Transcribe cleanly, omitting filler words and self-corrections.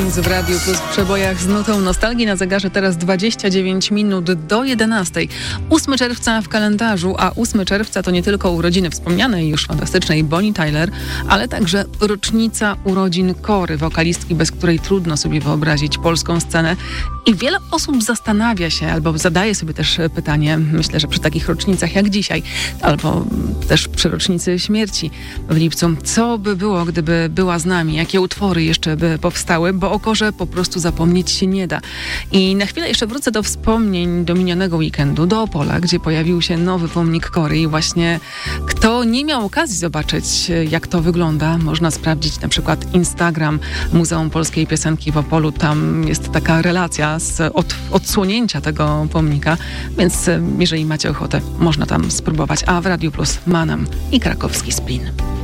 Dance w Radiu Plus w przebojach z nutą nostalgii. Na zegarze teraz 29 minut do 11. 8 czerwca w kalendarzu, a 8 czerwca to nie tylko urodziny wspomnianej już fantastycznej Bonnie Tyler, ale także rocznica urodzin Kory, wokalistki, bez której trudno sobie wyobrazić polską scenę. I wiele osób zastanawia się, albo zadaje sobie też pytanie, myślę, że przy takich rocznicach jak dzisiaj, albo też przy rocznicy śmierci w lipcu, co by było, gdyby była z nami, jakie utwory jeszcze by powstały, bo o Korze po prostu zapomnieć się nie da. I na chwilę jeszcze wrócę do wspomnień do minionego weekendu, do Opola, gdzie pojawił się nowy pomnik Kory i właśnie kto nie miał okazji zobaczyć, jak to wygląda, można sprawdzić na przykład Instagram Muzeum Polskiej Piosenki w Opolu. Tam jest taka relacja z odsłonięcia tego pomnika, więc jeżeli macie ochotę, można tam spróbować. A w Radiu Plus Manam i krakowski Splin.